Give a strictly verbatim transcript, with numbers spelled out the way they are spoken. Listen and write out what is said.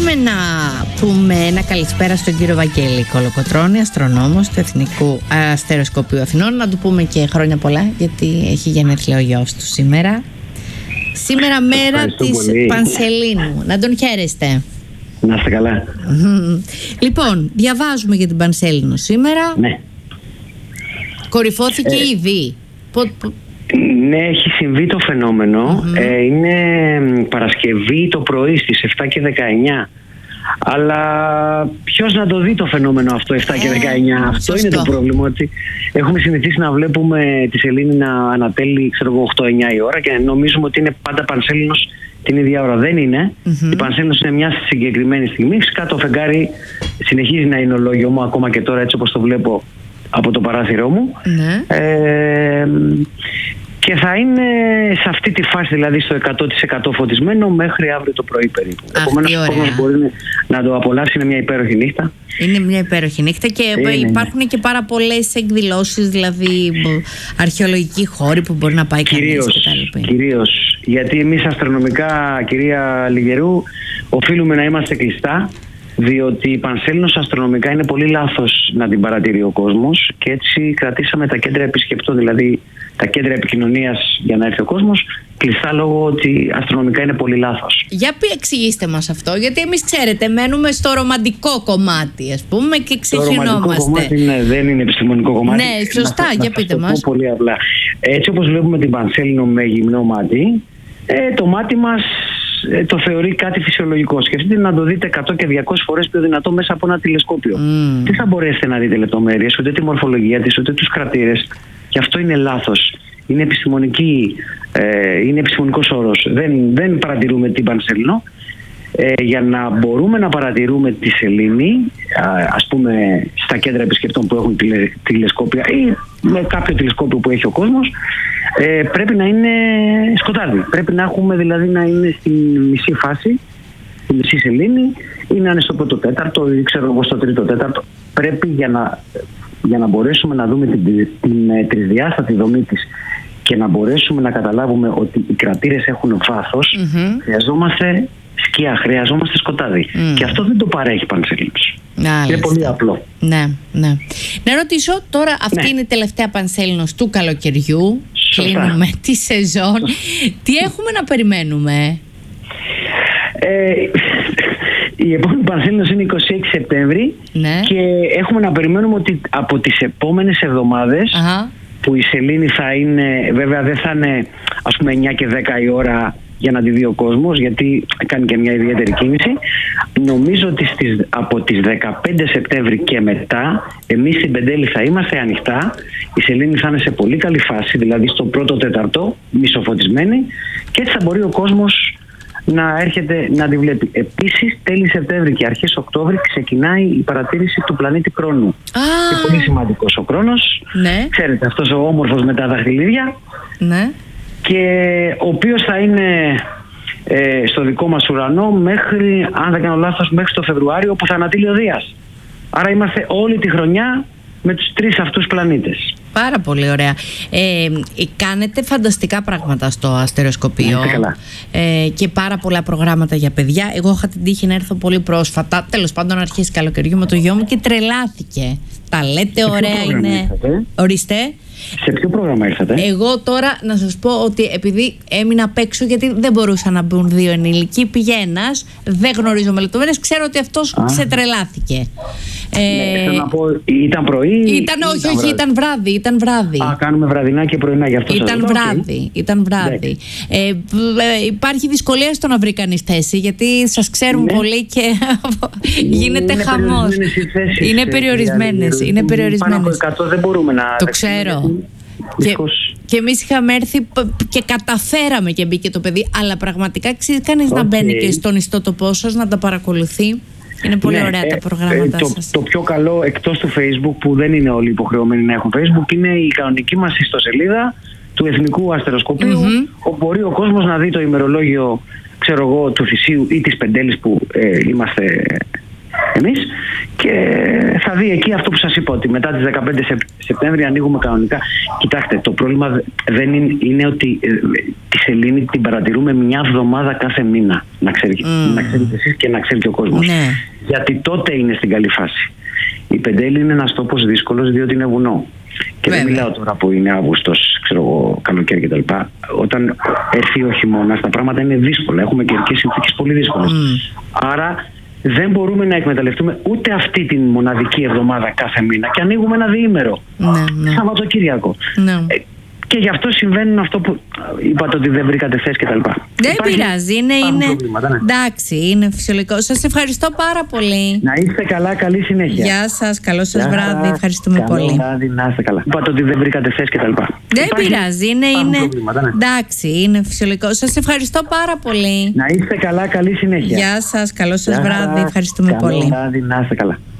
Πάμε να πούμε ένα καλησπέρα στον κύριο Βαγγέλη Κολοκοτρώνη, αστρονόμος του Εθνικού Αστεροσκοπείου Αθηνών. Να του πούμε και χρόνια πολλά, γιατί έχει γενέθλια ο γιος του σήμερα. Σήμερα μέρα της πολύ. Πανσελίνου. Να τον χαίρεστε. Να είστε καλά. Λοιπόν, διαβάζουμε για την Πανσέλινο σήμερα. Ναι. Κορυφώθηκε ε, ήδη. Πο, πο... Ναι, έχει συμβεί το φαινόμενο. Mm-hmm. Ε, είναι Παρασκευή το πρωί στις επτά και δεκαεννιά. Αλλά ποιος να το δει το φαινόμενο αυτό επτά και δεκαεννιά? Ε, αυτό σωστό. Είναι το πρόβλημα, ότι έχουμε συνηθίσει να βλέπουμε τη σελήνη να ανατέλει, ξέρω εγώ, οκτώ εννιά η ώρα και νομίζουμε ότι είναι πάντα Πανσέλινος την ίδια ώρα. Δεν είναι. Mm-hmm. Η Πανσέλινος είναι μια συγκεκριμένη στιγμή. Φυσικά το φεγγάρι συνεχίζει να είναι ολόγιο μου ακόμα και τώρα, έτσι όπως το βλέπω από το παράθυρό μου. Mm-hmm. Ε, και θα είναι σε αυτή τη φάση, δηλαδή στο εκατό τοις εκατό φωτισμένο μέχρι αύριο το πρωί περίπου. Επομένως ο κόσμος μπορεί να το απολαύσει. Είναι μια υπέροχη νύχτα. Είναι μια υπέροχη νύχτα και είναι, υπάρχουν ναι. και πάρα πολλές εκδηλώσεις, δηλαδή αρχαιολογικοί χώροι που μπορεί να πάει κυρίως, κανείς κτλ. Κυρίως, γιατί εμείς αστρονομικά, κυρία Λιγερού, οφείλουμε να είμαστε κλειστά, διότι η Πανσέλινος αστρονομικά είναι πολύ λάθος να την παρατηρεί ο κόσμος και έτσι κρατήσαμε τα κέντρα επισκεπτών, δηλαδή τα κέντρα επικοινωνίας για να έρθει ο κόσμος, κλειστά λόγω ότι αστρονομικά είναι πολύ λάθος. Για πει εξηγήστε μας αυτό, γιατί εμείς ξέρετε μένουμε στο ρομαντικό κομμάτι, ας πούμε, και ξεχυνόμαστε. Το ρομαντικό κομμάτι ναι, δεν είναι επιστημονικό κομμάτι. Ναι, σωστά, να, για να πείτε μας. Πολύ απλά. Έτσι όπως βλέπουμε την Πανσέλινο με γυμνό μάτι, ε, το μάτι μας ε, το θεωρεί κάτι φυσιολογικό. Σκεφτείτε να το δείτε εκατό και διακόσιες φορές πιο δυνατό μέσα από ένα τηλεσκόπιο. Mm. Τι θα μπορέσετε να δείτε λεπτομέρειες, ούτε τη μορφολογία της, ούτε τους κρατήρες. Και αυτό είναι λάθος. Είναι, επιστημονική, ε, είναι επιστημονικός όρος. Δεν, δεν παρατηρούμε την Πανσέλινο. Ε, για να μπορούμε να παρατηρούμε τη σελήνη, ας πούμε στα κέντρα επισκεπτών που έχουν τηλε, τηλεσκόπια ή με κάποιο τηλεσκόπιο που έχει ο κόσμος, ε, πρέπει να είναι σκοτάδι. Πρέπει να έχουμε, δηλαδή, να είναι στη μισή φάση, στη μισή σελήνη, ή να είναι στο πρώτο τέταρτο ή ξέρω εγώ στο τρίτο τέταρτο. Πρέπει για να, για να μπορέσουμε να δούμε την, την, την τρισδιάστατη δομή της και να μπορέσουμε να καταλάβουμε ότι οι κρατήρες έχουν βάθος, mm-hmm. χρειαζόμαστε σκιά, χρειαζόμαστε σκοτάδι. Mm. Και αυτό δεν το παρέχει Πανσέλινος. Είναι πολύ απλό. Ναι, ναι. Να ρωτήσω τώρα, αυτή ναι. είναι η τελευταία Πανσέλινος του καλοκαιριού. Σωστά. Κλείνουμε τη σεζόν. Τι έχουμε να περιμένουμε? Ε, η επόμενη Πανσέλινος είναι είκοσι έξι Σεπτέμβρη, ναι. και έχουμε να περιμένουμε ότι από τις επόμενες εβδομάδες, uh-huh. που η σελήνη θα είναι, βέβαια δεν θα είναι ας πούμε εννιά και δέκα η ώρα για να τη δει ο κόσμος, γιατί κάνει και μια ιδιαίτερη κίνηση. Νομίζω ότι στις, από τις δεκαπέντε Σεπτέμβρη και μετά εμείς στην Πεντέλη θα είμαστε ανοιχτά. Η σελήνη θα είναι σε πολύ καλή φάση, δηλαδή στο πρώτο τέταρτο, μισοφωτισμένη, και έτσι θα μπορεί ο κόσμος να έρχεται να τη βλέπει. Επίσης, τέλη Σεπτέμβρη και αρχές Οκτώβρη ξεκινάει η παρατήρηση του πλανήτη Κρόνου. Ah. Και πολύ σημαντικός ο Κρόνος. Ναι. Ξέρετε, αυτός ο όμορφος με τα δαχτυλίδια. Ναι. Και ο οποίος θα είναι ε, στο δικό μας ουρανό μέχρι, αν δεν κάνω λάθος, μέχρι το Φεβρουάριο, που θα ανατείλει ο Δίας. Άρα είμαστε όλη τη χρονιά με τους τρεις αυτούς πλανήτες. Πάρα πολύ ωραία. Ε, κάνετε φανταστικά πράγματα στο αστεροσκοπείο. Ε, και πάρα πολλά προγράμματα για παιδιά. Εγώ είχα την τύχη να έρθω πολύ πρόσφατα, τέλος πάντων αρχές καλοκαιριού, με το γιο μου και τρελάθηκε. Τα λέτε, ωραία είναι. Ήρθατε? Ορίστε. Σε ποιο πρόγραμμα ήρθατε? Εγώ τώρα να σας πω ότι επειδή έμεινα απ' έξω, γιατί δεν μπορούσαν να μπουν δύο ενήλικοι, πήγε ένας, δεν γνωρίζω με λεπτομέρειες, ξέρω ότι αυτός Α. ξετρελάθηκε. Ναι, θέλω να πω, ήταν πρωί? Ήταν, όχι, ήταν όχι, βράδυ. ήταν βράδυ. Ήταν βράδυ. Α, κάνουμε βραδινά και πρωινά, γι' αυτό. Ήταν βράδυ. Okay. Ήταν βράδυ. Ε, ε, υπάρχει δυσκολία στο να βρει κανείς θέση, γιατί σας ξέρουν ναι. πολύ και γίνεται είναι χαμός. Θέσεις, είναι περιορισμένες. Είναι, είναι περιορισμένες. Πάνω από εκατό δεν μπορούμε να. Το ξέρω. Και, και εμείς είχαμε έρθει και καταφέραμε και μπήκε το παιδί, αλλά πραγματικά αξίζει κανείς okay. να μπαίνει και στον ιστότοπό σας, να τα παρακολουθεί. Είναι πολύ ναι, ωραία τα προγράμματα ε, το, σας. Το πιο καλό, εκτός του Facebook, που δεν είναι όλοι υποχρεωμένοι να έχουν Facebook, είναι η κανονική μας ιστοσελίδα του Εθνικού Αστεροσκοπείου, mm-hmm. όπου μπορεί ο κόσμος να δει το ημερολόγιο, ξέρω εγώ, του Θησίου ή της Πεντέλης που ε, είμαστε εμείς, και θα δει εκεί αυτό που σας είπα, ότι μετά τις δεκαπέντε Σεπτέμβρη ανοίγουμε κανονικά. Κοιτάξτε, το πρόβλημα δεν είναι, είναι ότι ε, τη σελήνη την παρατηρούμε μια εβδομάδα κάθε μήνα, να, ξέρει, mm. να ξέρετε εσείς και να ξέρει και ο κόσμος. Ναι. Γιατί τότε είναι στην καλή φάση. Η Πεντέλη είναι ένας τόπος δύσκολος, διότι είναι βουνό. Και Βέβαια. δεν μιλάω τώρα που είναι Αύγουστος, ξέρω εγώ, καλοκαίρι κτλ. Όταν έρθει ο χειμώνας, τα πράγματα είναι δύσκολα. Έχουμε καιρικές συνθήκες πολύ δύσκολες. Mm. Άρα δεν μπορούμε να εκμεταλλευτούμε ούτε αυτή την μοναδική εβδομάδα κάθε μήνα και ανοίγουμε ένα διήμερο. Ναι, ναι. Σαββατοκύριακο. Ναι. Ε, και γι' αυτό συμβαίνουν αυτό που είπατε, ότι δεν βρήκατε θέση κτλ. Δεν Υπάρχει, πειράζει, είναι, είναι... Ναι. εντάξει, είναι φυσιολογικό. Σας ευχαριστώ πάρα πολύ. Να είστε καλά, καλή συνέχεια. Γεια σας, καλό σας βράδυ, ευχαριστούμε καλό πολύ. Βράδυ, να είστε καλά. Είπατε ότι δεν βρήκατε θέση κτλ. Δεν Υπάρχει, πειράζει, είναι, είναι... Ναι. εντάξει, είναι φυσιολογικό. Σας ευχαριστώ πάρα πολύ. Να είστε καλά, καλή συνέχεια. Γεια σας, καλό σας βράδυ, ευχαριστούμε καλό πολύ. Βράδυ, να είστε καλά.